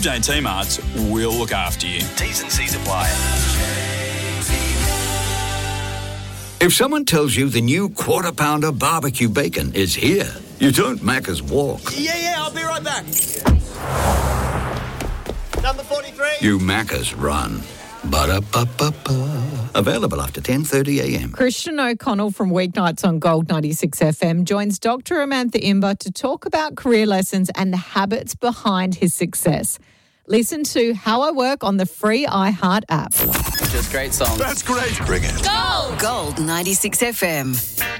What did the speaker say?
J&T Marts will look after you. T's and C's apply. If someone tells you the new Quarter Pounder barbecue bacon is here, you don't Macca's walk. Yeah, I'll be right back. Number 43. You Macca's run. Ba-da-ba-ba-ba. Available after 10:30am. Christian O'Connell from Weeknights on Gold 96 FM joins Dr. Amantha Imber to talk about career lessons and the habits behind his success. Listen to How I Work on the free iHeart app. Just great songs. That's great. Bring it. Gold 96 FM.